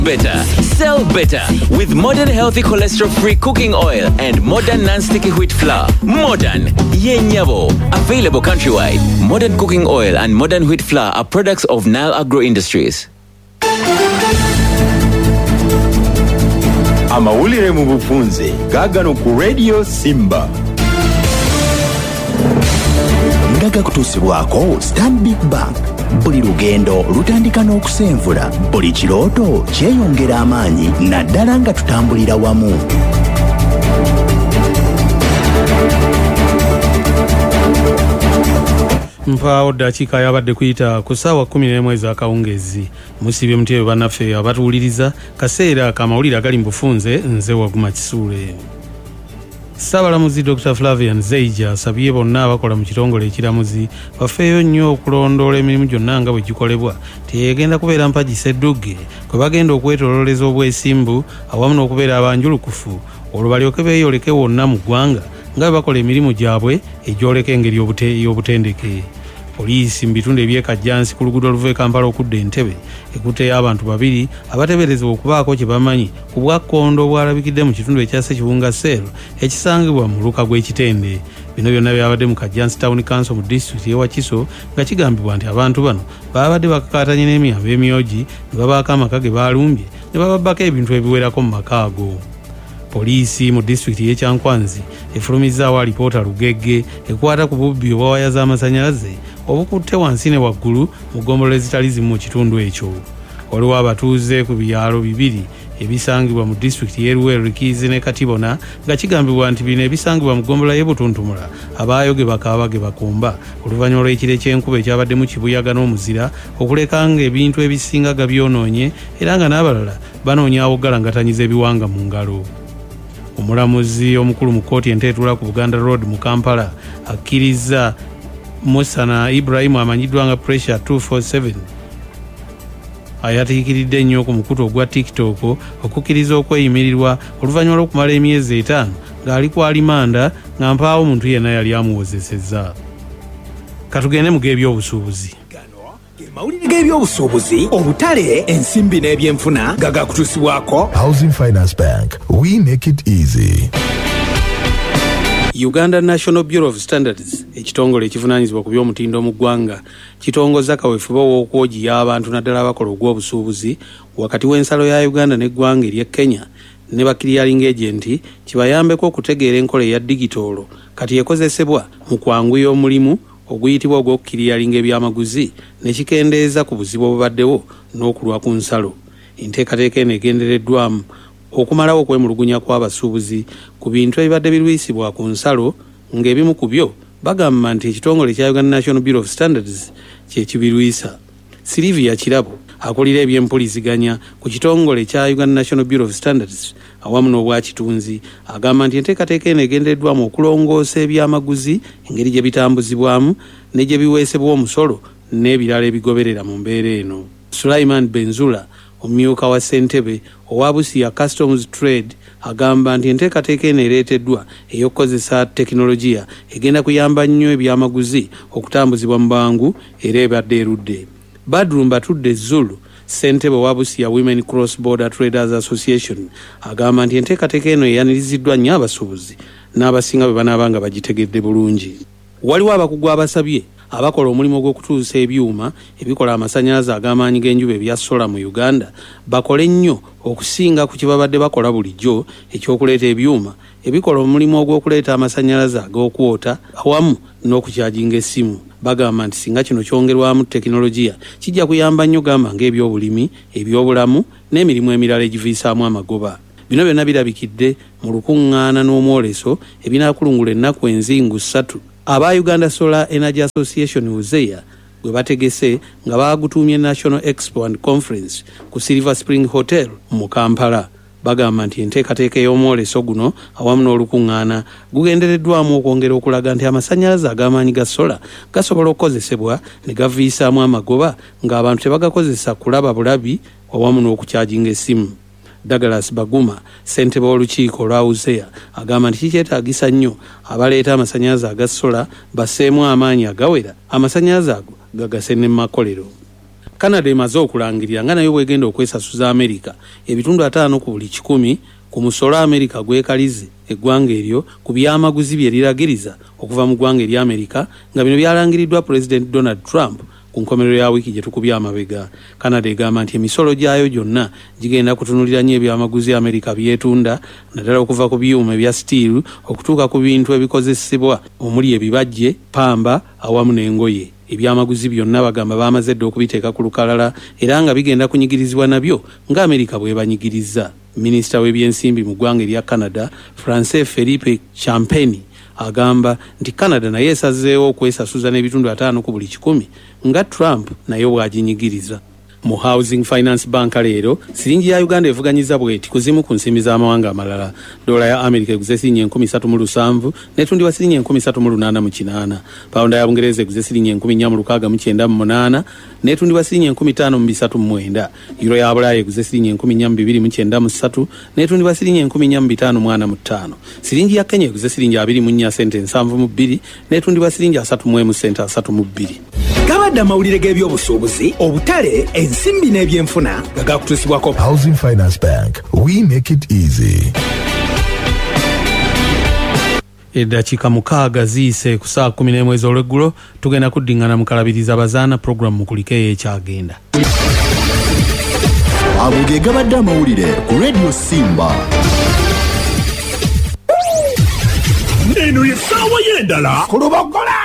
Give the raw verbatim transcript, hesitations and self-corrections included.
Better, sell better with modern healthy cholesterol-free cooking oil and modern non-sticky wheat flour. Modern Yenyabo, available countrywide. Modern cooking oil and modern wheat flour are products of Nile Agro Industries. Amawulire mu bufunze gagano ku Radio Simba. Ndaga kutusibwako Stanbic Bank. Buli lugendo lutandika n'okusenvula, buli kirooto kyeyongera amaanyi naddala nga tutambulira wamu. Mpaawo ddakiika yabadde kuyita ku ssaawa kumi n'emu ez'akawungezi. Musibye mutyeyo bannaffe abatuwuliriza, kaseera kamawulire agali mu bufunze, nze Waguma Kisuule. Ssaabalamuzi Doctor Flavian Zeija asabye bonna abakola mu kitongole ekiramuzi bafeeyo nnyo okulondoola emirimu gyonna nga bwe gikolebwa teyegenda kubeera mpagisa eddugge kwe bagenda okwetoolooleza obwesimbu awamu n'okubeera abanjulukufu olwo balyoke beeyoleke wonna mu ggwanga nga bwe bakola emirimu gyabwe egyoleka engeri y'obutendeke. Poliisi mu bitundu eby'ekajjansi ku luguudo oluva e Kampala okudda Entebbe ekutte abantu babiri abateeberezebwa okubaako kye bamanyi ku bwakkondo obwalabikidde mu kitundu ekya Ssekibunga Sel ekisangibwa mu luka gw'Ekitende. Bino byonna byabadde mu Kajjansi Town Council mu disitulikiti y'e Wakiso nga kigambibwa nti abantu bano babadde bakakaatanye n'emyambo emyogi ne babaako amaka ge baalumbye ne bababbako ebintu ebiwerako mu maka ago. Poliisi mu disitulikiti y'e Kyankwanzi efulumizaawo alipoota Lugegge ekwata ku bubbi obwa waya z'amasannyalaze obukutte wansi ne waggulu mu ggombolola ezitali zimu mu kitundu ekyo. Waliwo abatuuze ku byalo bibiri ebisangibwa mu disitulikiti y'e Luweero, Likizi ne Katibona nga kigambibwa nti bino ebisangibwa mu ggombolola y'e Butuntumula abaayo ge bakaaba ge bakomba oluvannyuma lw'ekire ky'enkuba ekyabaddemu kibuyaga n'omuzira okuleka nga ebintu ebisinga gabyonoonye era nga n'abalala banoonya awoggalangatanyiza ebiwanga mu ngalo. Omulamuzi omukulu mu kkooti enteetula ku Buganda Road mu Kampala akkiriza Musana Ibrahim amanyiddwa nga Pressure two forty-seven ayatiikiridde nnyo ku mukutu ogwa TikTok okukkiriza okweyimirirwa oluvannyuma lw'okumala emyezi etaano ng'ali ku alimanda nga mpaawo omuntu yenna yali amuwozesezza. Katugende mu g'ebyobusuubuzi. Mawulire g'ebyobusuubuzi, obutale, ensimbi n'ebyenfuna gaga kutusibwako Housing Finance Bank. We make it easy. Uganda National Bureau of Standards, ekitongole ekivunaanyizibwa ku by'omutindo mu ggwanga, kitongozza kaweefube w'okwogiya abantu naddala abakola ogw'obusuubuzi wakati w'ensalo ya Uganda n'eggwanga ery'e Kenya ne ba clearing agent kibayambeko okutegeera enkola eya digitoolo kati ekozesebwa mu kwanguya omulimu oguyitibwa ogw'okukiriyalinga ebyamaguzi ne kikendeeza ku buzibu obubaddewo n'okulwa ku nsalo. Enteekateeka eno egendereddwamu okumalawo okwemulugunya kw'abasuubuzi ku bintu ebibadde birwisibwa ku nsalo ng'ebimu ku byo bagamba nti ekitongole kya Uganda National Bureau of Standards kye kibirwisa. Silivia Kirabo akulira ebyempuliziganya ku kitongole kya Uganda National Bureau of Standards awamu n'obwakitunzi agamba nti enteekateeka eno egendereddwamu okulongoosa ebyamaguzi engeri gye bitambuzibwamu ne gye biweesebwa omusolo n'ebirala ebigoberera mu mbeera eno. Sulaiman Benzula omumyuka wa Ssentebe owa Busia Customs Trade agamba nti enteekateeka eno ereeteddwa ey'okukozesa tekinologiya egenda kuyamba nnyo ebyamaguzi okutambuzibwa mu bwangu era ebadde erudde. Badru Mbatudde Zulu Ssentebe wa Busia Women Cross Border Traders Association agamba nti enteekateeka eno eyaniriziddwa nnyo abasuubuzi n'abasinga bwe banaaba nga bagitegedde bulungi. Waliwo abakugu abasabye abakola omulimu gw'okutuusa ebyuma ebikola amasannyalaze ag'amaanyi g'enjuba ebya sola mu Uganda bakole nnyo okusinga ku kibabadde bakola bulijjo ekyokuleeta ebyuma ebikola omulimu ogw'okuleeta amasannyalaze ag'okwota awamu n'okukyajinga essimu. Bagamba nti singa kino kyongerwamu tekinologiya kijja kuyamba nnyo gamba ng'ebyobulimi, ebyobulamu n'emirimu emirala egiviisaamu amagoba. Bino byonna birabikidde mu lukuŋŋaana n'omwoleso ebinaakulungula ennaku enzingu ssatu aba Uganda Solar Energy Association Uzeya gwe bategese nga baagutuumye National Expo and Conference ku Silver Spring Hotel mu Kampala. Bagamba nti enteekateeka ey'omwoleso guno awamu n'olukuŋŋaana gugendereddwamu okwongera okulaga nti amasannyalaze ag'amaanyi ga sola gasobola okukozesebwa ne gaviisaamu amagoba ng'abantu tebagakozesa kulaba bulabi awamu n'okukyajinga essimu. Douglas Baguma ssentebe w'olukiiko olwa Uzeya agamba nti kikyetaagisa nnyo abaleeta amasannyalaze aga sola basseemu amaanyi agawera amasannyalaze ago gagase ne mu makolero. Canada emaze okulangirira nga nayo bwegenda okwesasuza America ebitundu ataano ku buli kikumi ku musolo America gwekalize eggwanga eryo ku byamaguzi bye liragiriza okuva mu ggwanga erya America nga bino byalangiriddwa President Donald Trump ku nkomerero ya wiiki gye tukubye amabega. Canada egamba nti emisolo gyayo gyonna gigenda kutunulira nnyo ebyamaguzi America byetunda naddala okuva ku byuma ebya steel okutuuka ku bintu ebikozesebwa omuli ebibajje, pamba awamu n'engoye. Ebyamaguzi byonna bagamba bamaze dda okubiteeka ku lukalala era nga bigenda kunyigirizibwa nabyo nga America bwe banyigiriza. Minisita w'ebyensimbi mu ggwanga erya Canada Francois Philippe Champagne agamba nti Canada naye esazeewo okwesasuza n'ebitundu ataano ku buli kikumi nga Trump nayo bw'aginyigiriza. Mu Housing Finance Bank leero siringi ya Uganda evuganyiza bweti kuzimu ku nsimbi z'amawanga amalala. Dola ya America eguze siringi enkumi ssatu mu lusanvu n'etundibwa siringi enkumi ssatu mu lunaana mu kinaana. Pawunda ya Bungereza eguze siringi enkumi nnya mu lukaaga mu kyenda mu munaana n'etundibwa siringi enkumi ttaano mu bisatu mu mwenda. Euro ya Bulaaya eguze siringi enkumi nnya mu bibiri mu kyenda mu ssatu n'etundibwa siringi enkumi nnya mu bitaano mu ana mu ttaano. Siringi ya Kenya eguze siringi abiri mu nnya sente nsanvu mu bbiri n'etundibwa siringi asatu mu emu sente asatu mu bbiri. Gabadde amawulire g'ebyobusuubuzi, obutale, ensimbi n'ebyenfuna nga gakutuusibwako Housing Finance Bank. We make it easy. Eddakiika mukaaga ziise ku saa kumi n'emu ez'olweggulo tugenda kuddingana mu kalabiriza bazaana pulogulaamu mu kuliko ekyagenda. Ago ge gabadde amawulire ku Radio Simba. Eno ye ssaawa y'endala ku Lubogola.